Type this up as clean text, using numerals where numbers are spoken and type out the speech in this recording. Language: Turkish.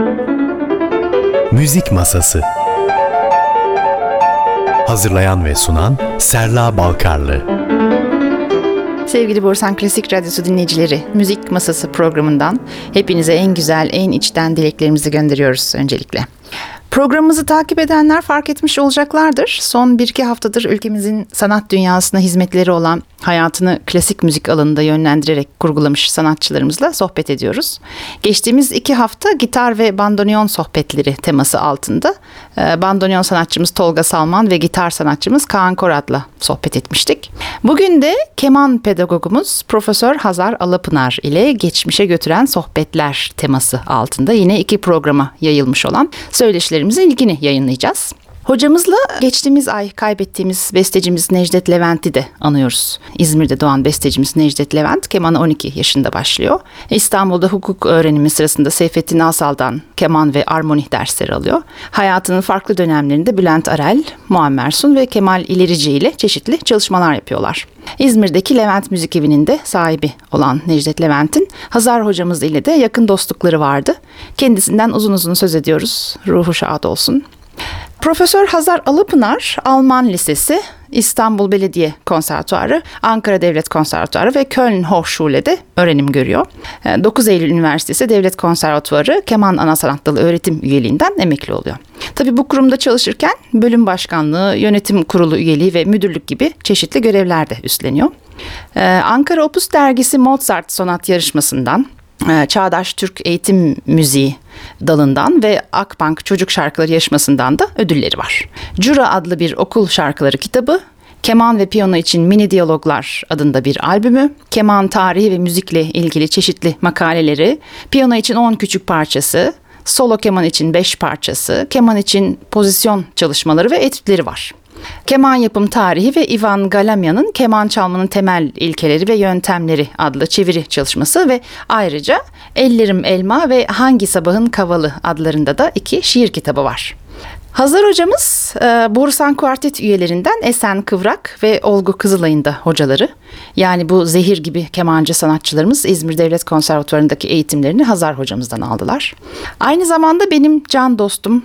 Müzik Masası. Hazırlayan ve sunan Serla Balkarlı. Sevgili Borusan Klasik Radyosu dinleyicileri, Müzik Masası programından hepinize en güzel, en içten dileklerimizi gönderiyoruz öncelikle. Programımızı takip edenler fark etmiş olacaklardır. Son 1-2 haftadır ülkemizin sanat dünyasına hizmetleri olan, hayatını klasik müzik alanında yönlendirerek kurgulamış sanatçılarımızla sohbet ediyoruz. Geçtiğimiz 2 hafta gitar ve bandoneon sohbetleri teması altında bandoneon sanatçımız Tolga Salman ve gitar sanatçımız Kaan Korat'la sohbet etmiştik. Bugün de keman pedagogumuz Profesör Hazar Alapınar ile geçmişe götüren sohbetler teması altında yine 2 programa yayılmış olan söyleşilerimizin ilkini yayınlayacağız. Hocamızla geçtiğimiz ay kaybettiğimiz bestecimiz Necdet Levent'i de anıyoruz. İzmir'de doğan bestecimiz Necdet Levent kemana 12 yaşında başlıyor. İstanbul'da hukuk öğrenimi sırasında Seyfettin Asal'dan keman ve armoni dersleri alıyor. Hayatının farklı dönemlerinde Bülent Arel, Muammer Sun ve Kemal İlerici ile çeşitli çalışmalar yapıyorlar. İzmir'deki Levent Müzik Evi'nin de sahibi olan Necdet Levent'in Hazar hocamız ile de yakın dostlukları vardı. Kendisinden uzun uzun söz ediyoruz. Ruhu şad olsun. Profesör Hazar Alapınar, Alman Lisesi, İstanbul Belediye Konservatuarı, Ankara Devlet Konservatuarı ve Köln Hochschule'de öğrenim görüyor. 9 Eylül Üniversitesi Devlet Konservatuarı Keman Ana Sanat Dalı öğretim üyeliğinden emekli oluyor. Tabii bu kurumda çalışırken bölüm başkanlığı, yönetim kurulu üyeliği ve müdürlük gibi çeşitli görevler de üstleniyor. Ankara Opus Dergisi Mozart Sonat Yarışması'ndan, Çağdaş Türk Eğitim Müziği dalından ve Akbank Çocuk Şarkıları Yarışması'ndan da ödülleri var. Cura adlı bir okul şarkıları kitabı, Keman ve Piyano için Mini Diyaloglar adında bir albümü, keman tarihi ve müzikle ilgili çeşitli makaleleri, piyano için 10 küçük parçası, solo keman için 5 parçası, keman için pozisyon çalışmaları ve etütleri var. Keman yapım tarihi ve Ivan Galamyan'ın keman çalmanın temel ilkeleri ve yöntemleri adlı çeviri çalışması ve ayrıca Ellerim Elma ve Hangi Sabahın Kavalı adlarında da 2 şiir kitabı var. Hazar hocamız Borusan Kuartet üyelerinden Esen Kıvrak ve Olgu Kızılay'ın da hocaları. Yani bu zehir gibi kemancı sanatçılarımız İzmir Devlet Konservatuvarı'ndaki eğitimlerini Hazar hocamızdan aldılar. Aynı zamanda benim can dostum,